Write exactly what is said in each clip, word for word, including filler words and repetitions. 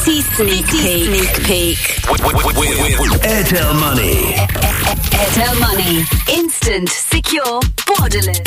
City Sneak Peek. Sneak Peek. Airtel Money. Airtel Money. Instant, secure, borderless.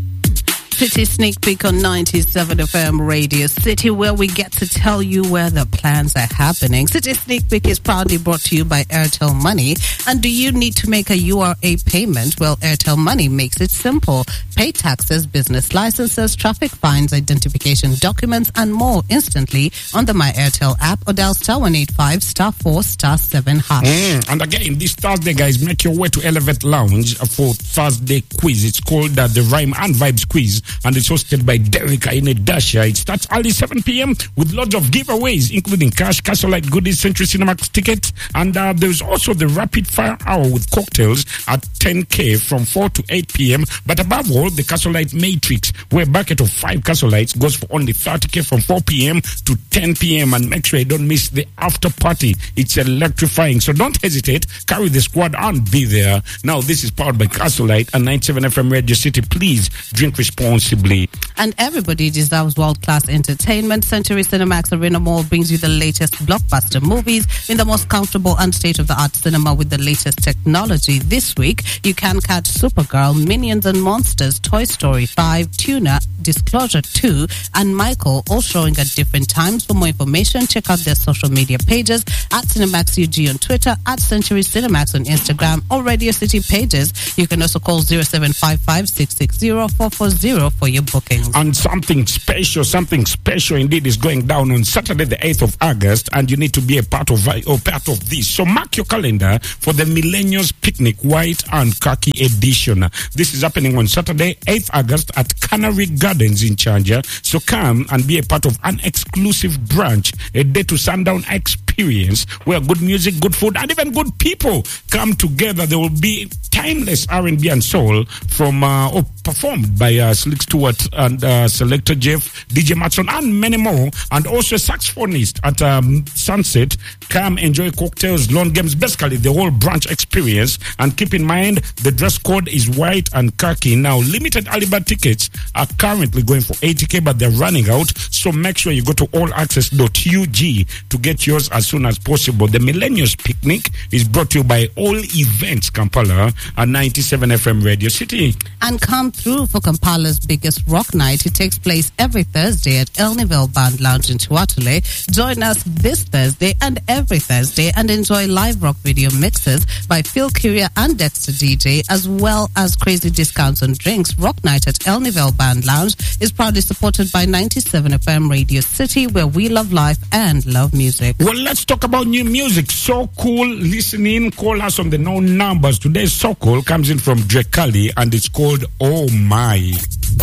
City Sneak Peek on ninety-seven F M Radio City, where we get to tell you where the plans are happening. City Sneak Peek is proudly brought to you by Airtel Money. And do you need to make a U R A payment? Well, Airtel Money makes it simple. Pay taxes, business licenses, traffic fines, identification documents, and more instantly on the My Airtel app or dial star one eight five star four star seven hash. Mm, and again, this Thursday, guys, make your way to Elevate Lounge for Thursday quiz. It's called uh, the Rhyme and Vibes Quiz, and it's hosted by Derek Aine Dasha. It starts early seven p.m. with lots of giveaways, including cash, Castlelight goodies, Century Cinemax tickets, and uh, there's also the Rapid Fire Hour with cocktails at ten k from four to eight p.m. But above all, the Castlelight Matrix, where a bucket of five Castlelights goes for only thirty k from four p.m. to ten p.m. And make sure you don't miss the after party. It's electrifying, so don't hesitate. Carry the squad and be there. Now, this is powered by Castlelight and ninety-seven F M Radio City. Please drink responsibly. And everybody deserves world-class entertainment. Century Cinemax Arena Mall brings you the latest blockbuster movies in the most comfortable and state-of-the-art cinema with the latest technology. This week, you can catch Supergirl, Minions and Monsters, Toy Story five, Tuna, Disclosure two, and Michael, all showing at different times. For more information, check out their social media pages at Cinemax U G on Twitter, at Century Cinemax on Instagram, or Radio City pages. You can also call zero seven five five six six zero four four zero for your bookings. And something special, something special indeed is going down on Saturday, the eighth of August, and you need to be a part of or part of this. So mark your calendar for the Millennials Picnic White and Khaki Edition. This is happening on Saturday, eighth of August at Canary Gardens in Chanja. So come and be a part of an exclusive brunch, a day to sundown experience where good music, good food, and even good people come together. There will be timeless R and B and soul from uh, or performed by uh, Slick Stewart and uh, Selector Jeff, D J Matson, and many more, and also a saxophonist at um, Sunset. Come enjoy cocktails, lawn games, basically the whole brunch experience. And keep in mind, the dress code is white and khaki. Now, limited early bird tickets are currently going for eighty k, but they're running out. So make sure you go to all access dot u g to get yours as soon as possible. The Millennials Picnic is brought to you by All Events Kampala and ninety-seven F M Radio City. And come through for Kampala's biggest rock night. It takes place every Thursday at El Nivel Band Lounge in Tuatule. Join us this Thursday and every Thursday and enjoy live rock video mixes by Phil Curia and Dexter D J, as well as crazy discounts on drinks. Rock night at El Nivel Band Lounge is proudly supported by ninety-seven F M Radio City, where we love life and love music. Well, let's talk about new music. So Cool, listening. Call us on the known numbers. Today's So Cool comes in from Drake Kelly, and it's called Oh My.